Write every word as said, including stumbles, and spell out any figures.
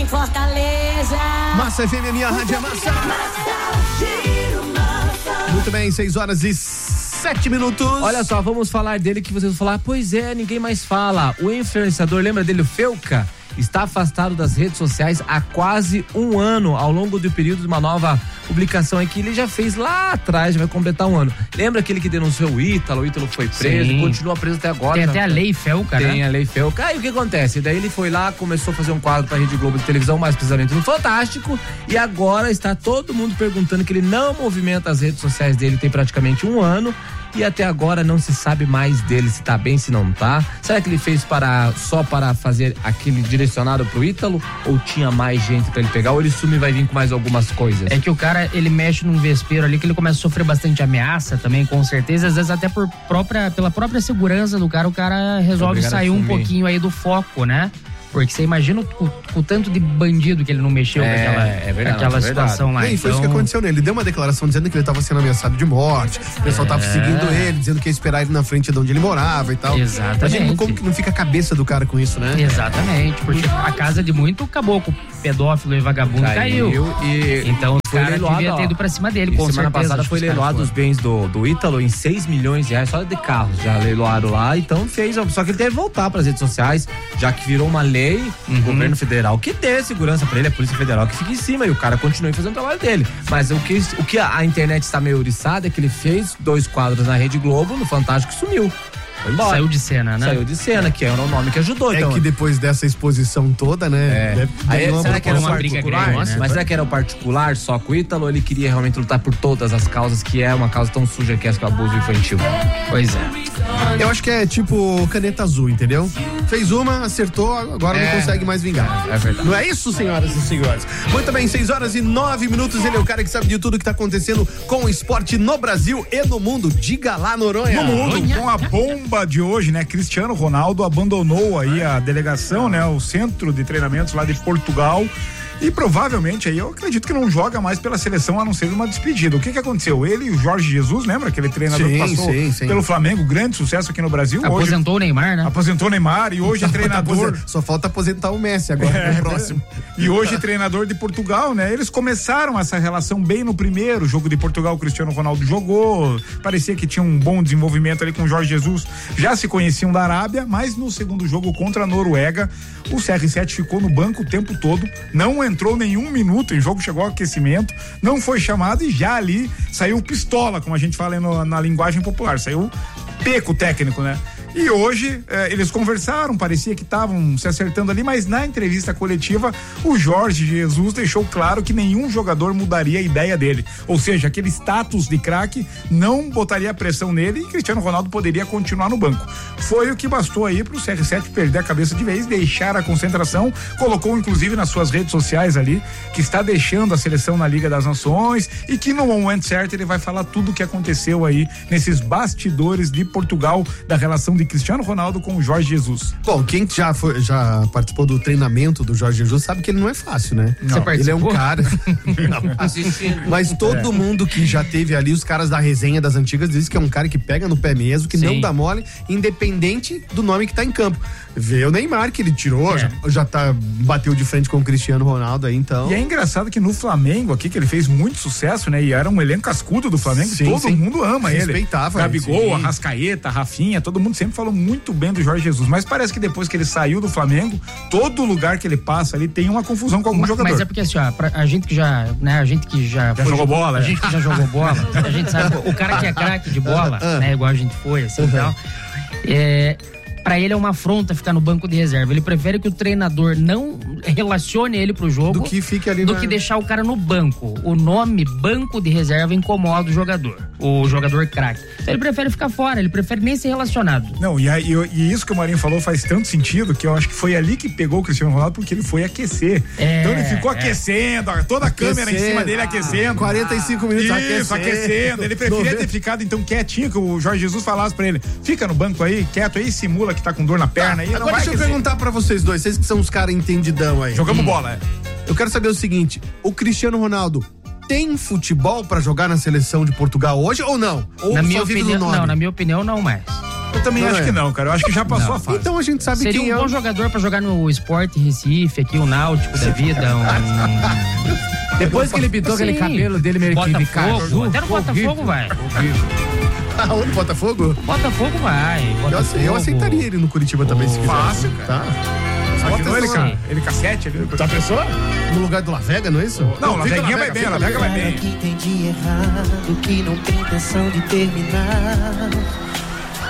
em Fortaleza. Massa F M, a minha rádio é massa. Muito bem, seis horas e sete minutos. Olha só, vamos falar dele que vocês vão falar, pois é, ninguém mais fala. O influenciador, lembra dele, o Felca? Está afastado das redes sociais há quase um ano, ao longo do período de uma nova publicação aí que ele já fez lá atrás, já vai completar um ano. Lembra aquele que denunciou o Ítalo? O Ítalo foi preso, Sim. continua preso até agora. Tem já. até a lei Felca, né? Tem a lei Felca. Aí o que acontece? Daí ele foi lá, começou a fazer um quadro pra Rede Globo de televisão, mais precisamente no Fantástico, e agora está todo mundo perguntando que ele não movimenta as redes sociais dele, tem praticamente um ano, e até agora não se sabe mais dele, se tá bem, se não tá. Será que ele fez para, só para fazer aquele direcionado pro Ítalo, ou tinha mais gente pra ele pegar, ou ele sume e vai vir com mais algumas coisas? É que o cara, ele mexe num vespeiro ali que ele começa a sofrer bastante ameaça também, com certeza, às vezes até por própria, pela própria segurança do cara, o cara resolve Obrigado sair um pouquinho aí do foco, né? Porque você imagina o, o, o tanto de bandido que ele não mexeu É, com aquela, é verdade, aquela é situação lá. E foi isso que Então, aconteceu nele. Ele deu uma declaração dizendo que ele estava sendo ameaçado de morte. O pessoal estava É. seguindo ele, dizendo que ia esperar ele na frente de onde ele morava e tal. Exatamente. Imagina como que não fica a cabeça do cara com isso, né? Exatamente, porque a casa de muito caboclo, pedófilo e vagabundo caiu. e Então o foi cara leiloado, devia ó. ter ido pra cima dele, E com semana certeza. passada acho foi que os caras leiloado os foram. bens do, do Ítalo em seis milhões de reais só de carros, já leiloaram lá, então fez, só que ele deve voltar para as redes sociais, já que virou uma lei do Uhum. governo federal que dê segurança para ele, a Polícia Federal que fica em cima e o cara continue fazendo o trabalho dele. Mas o que, o que a, a internet está meio oriçada é que ele fez dois quadros na Rede Globo, no Fantástico, e sumiu. Foi embora. Saiu de cena, né? Saiu de cena, que era o nome que ajudou. É então, que depois dessa exposição toda, né? É. deve- Aí, ganhou será que era uma uma briga particular? grande, né? Mas será que era o particular só com o Ítalo ou ele queria realmente lutar por todas as causas, que é uma causa tão suja que é o abuso infantil? Pois é. Eu acho que é tipo caneta azul, entendeu? Fez uma, acertou, agora É. não consegue mais vingar. É verdade. Não é isso, senhoras e senhores? Muito bem, seis horas e nove minutos. Ele é o cara que sabe de tudo que tá acontecendo com o esporte no Brasil e no mundo. Diga lá, Noronha. No mundo, com a bomba de hoje, né? Cristiano Ronaldo abandonou aí a delegação, né? O centro de treinamentos lá de Portugal. E provavelmente aí eu acredito que não joga mais pela seleção a não ser uma despedida. O que que aconteceu? Ele e o Jorge Jesus, lembra aquele treinador Sim, que passou sim, sim. pelo Flamengo, grande sucesso aqui no Brasil. Aposentou hoje, o Neymar, né? Aposentou o Neymar e hoje é treinador. Só falta aposentar o Messi agora, É, no próximo. E hoje treinador de Portugal, né? Eles começaram essa relação bem no primeiro jogo de Portugal, o Cristiano Ronaldo jogou, parecia que tinha um bom desenvolvimento ali com o Jorge Jesus, já se conheciam da Arábia, mas no segundo jogo contra a Noruega, o C R sete ficou no banco o tempo todo, não entrou nenhum minuto em jogo, chegou ao aquecimento, não foi chamado e já ali saiu pistola, como a gente fala no, na linguagem popular, saiu peco técnico, né? E hoje eh, eles conversaram, parecia que estavam se acertando ali, mas na entrevista coletiva o Jorge Jesus deixou claro que nenhum jogador mudaria a ideia dele, ou seja, aquele status de craque não botaria pressão nele e Cristiano Ronaldo poderia continuar no banco. Foi o que bastou aí pro C R sete perder a cabeça de vez, deixar a concentração, colocou inclusive nas suas redes sociais ali que está deixando a seleção na Liga das Nações e que no momento certo ele vai falar tudo o que aconteceu aí nesses bastidores de Portugal da relação de Cristiano Ronaldo com o Jorge Jesus. Bom, quem já, foi, já participou do treinamento do Jorge Jesus sabe que ele não é fácil, né? Você Não, ele é um participou? cara. Não. Mas todo mundo que já teve ali, os caras da resenha das antigas, dizem que é um cara que pega no pé mesmo, que Sim. não dá mole, independente do nome que tá em campo. Vê o Neymar que ele tirou, É. já, já tá, bateu de frente com o Cristiano Ronaldo aí, então. E é engraçado que no Flamengo aqui, que ele fez muito sucesso, né? E era um elenco cascudo do Flamengo, Sim, todo sim. mundo ama ele. Respeitava, Gabigol, sim. Arrascaeta, Rafinha, todo mundo sempre falou muito bem do Jorge Jesus, mas parece que depois que ele saiu do Flamengo, todo lugar que ele passa ali tem uma confusão com algum Mas, jogador. mas é porque assim, ó, pra, a gente que já, né, a gente que já, Já foi- jogou bola, a é. gente que já jogou bola, a gente sabe, o cara que é craque de bola, né, igual a gente foi, assim, e tal, é, pra ele é uma afronta ficar no banco de reserva. Ele prefere que o treinador não relacione ele pro jogo Do que fique ali do na- que deixar o cara no banco. O nome banco de reserva incomoda o jogador, o jogador craque. Então ele prefere ficar fora, ele prefere nem ser relacionado. Não, e, aí, e isso que o Marinho falou faz tanto sentido que eu acho que foi ali que pegou o Cristiano Ronaldo, porque ele foi aquecer. É, então ele ficou é. aquecendo, toda a câmera em cima dele aquecendo. quarenta e cinco minutos Isso, aquecendo. Ele preferia ter ficado então quietinho, que o Jorge Jesus falasse pra ele: fica no banco aí, quieto aí, simula que tá com dor na perna aí. não Agora vai deixa eu aquecer. perguntar pra vocês dois, vocês que são os caras entendidão aí. Jogamos bola, é. Eu quero saber o seguinte: o Cristiano Ronaldo tem futebol pra jogar na seleção de Portugal hoje ou não? Ou na só minha vive opinião, no nome? não, na minha opinião não mais. Eu também Não acho é. que não, cara. Eu acho que já passou Não. a fase. Então a gente sabe Seria quem um é bom o... jogador pra jogar no Sport Recife, aqui, o Náutico da vida. Um... Depois que ele pintou aquele Sim. cabelo dele meio que de Botafogo. caju. Até no Botafogo vai. Aonde, Botafogo? Botafogo vai. Eu, Botafogo. eu aceitaria ele no Curitiba também, se quiser. Fácil, Tá? Imaginou ele, Bota ca... essa- ele cassete ali? Tá pensou? No lugar do La Vega, não é isso? Não, La fica Veguinha vai bem, fica La Vega vai bem. Que entendi errado, que não tem intenção de terminar.